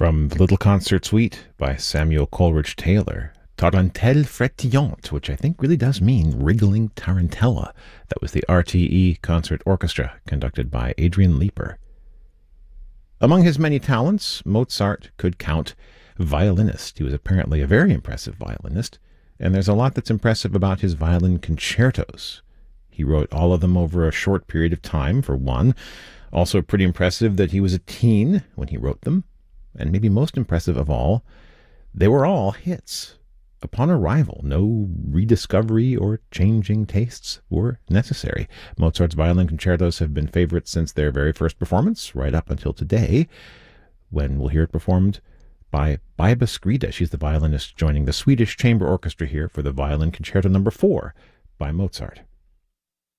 From the Little Concert Suite by Samuel Coleridge Taylor, Tarentelle Frétillante, which I think really does mean wriggling tarantella. That was the RTE Concert Orchestra, conducted by Adrian Leeper. Among his many talents, Mozart could count violinist. He was apparently a very impressive violinist, and there's a lot that's impressive about his violin concertos. He wrote all of them over a short period of time, for one. Also pretty impressive that he was a teen when he wrote them. And maybe most impressive of all, they were all hits. Upon arrival, no rediscovery or changing tastes were necessary. Mozart's violin concertos have been favorites since their very first performance, right up until today, when we'll hear it performed by Baiba Skrida. She's the violinist joining the Swedish Chamber Orchestra here for the Violin Concerto No. 4 by Mozart.